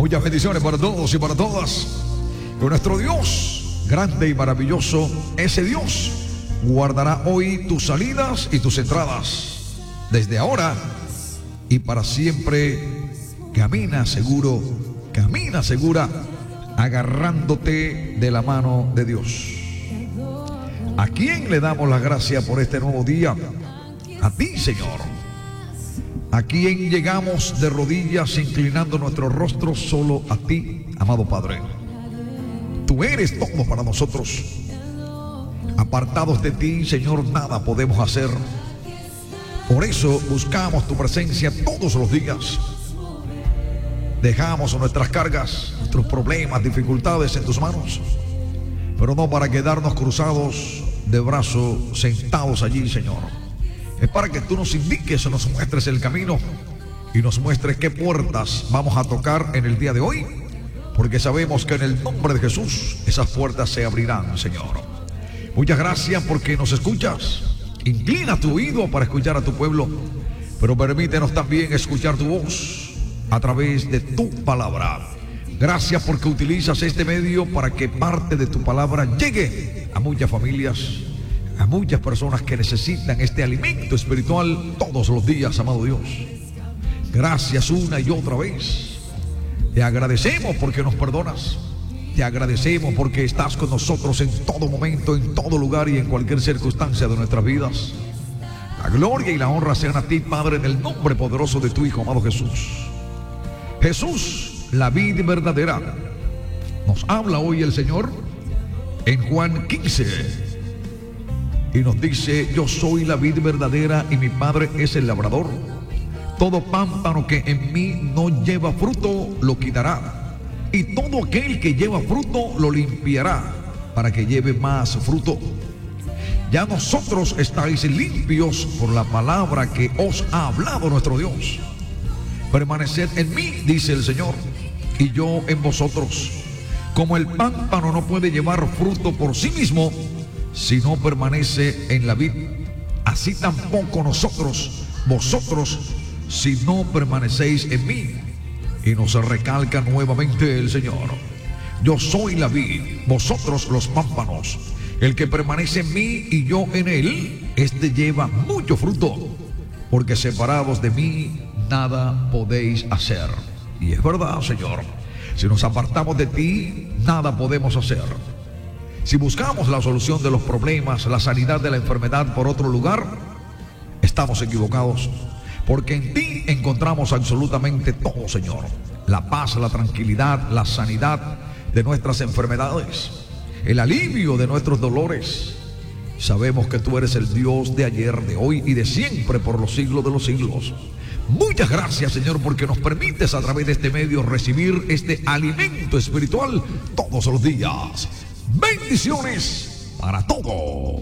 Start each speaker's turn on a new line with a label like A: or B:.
A: Muchas bendiciones para todos y para todas. Que nuestro Dios, grande y maravilloso, ese Dios guardará hoy tus salidas y tus entradas. Desde ahora y para siempre, camina seguro, camina segura, agarrándote de la mano de Dios. ¿A quién le damos las gracias por este nuevo día? A ti, Señor. ¿A quién llegamos de rodillas inclinando nuestros rostros? Solo a ti, amado Padre. Tú eres todo para nosotros. Apartados de ti, Señor, nada podemos hacer. Por eso buscamos tu presencia todos los días. Dejamos nuestras cargas, nuestros problemas, dificultades en tus manos, pero no para quedarnos cruzados de brazos, sentados allí, Señor. Es para que tú nos indiques, nos muestres el camino y nos muestres qué puertas vamos a tocar en el día de hoy, porque sabemos que en el nombre de Jesús esas puertas se abrirán, Señor. Muchas gracias porque nos escuchas. Inclina tu oído para escuchar a tu pueblo, pero permítenos también escuchar tu voz a través de tu palabra. Gracias porque utilizas este medio para que parte de tu palabra llegue a muchas familias, a muchas personas que necesitan este alimento espiritual todos los días, amado Dios. Gracias una y otra vez. Te agradecemos porque nos perdonas. Te agradecemos porque estás con nosotros en todo momento, en todo lugar y en cualquier circunstancia de nuestras vidas. La gloria y la honra sean a ti, Padre, en el nombre poderoso de tu Hijo, amado Jesús. Jesús, la vid verdadera. Nos habla hoy el Señor en Juan 15 y nos dice: yo soy la vid verdadera y mi Padre es el labrador. Todo pámpano que en mí no lleva fruto lo quitará, y todo aquel que lleva fruto lo limpiará para que lleve más fruto. Ya nosotros estáis limpios por la palabra que os ha hablado nuestro Dios. Permaneced en mí, dice el Señor, y yo en vosotros. Como el pámpano no puede llevar fruto por sí mismo si no permanece en la vid, así tampoco vosotros, si no permanecéis en mí. Y nos recalca nuevamente el Señor: yo soy la vid, vosotros los pámpanos. El que permanece en mí y yo en él, este lleva mucho fruto, porque separados de mí nada podéis hacer. Y es verdad, Señor. Si nos apartamos de ti, nada podemos hacer. Si buscamos la solución de los problemas, la sanidad de la enfermedad por otro lugar, estamos equivocados, porque en ti encontramos absolutamente todo, Señor. La paz, la tranquilidad, la sanidad de nuestras enfermedades, el alivio de nuestros dolores. Sabemos que tú eres el Dios de ayer, de hoy y de siempre, por los siglos de los siglos. Muchas gracias, Señor, porque nos permites a través de este medio recibir este alimento espiritual todos los días. Bendiciones para todos.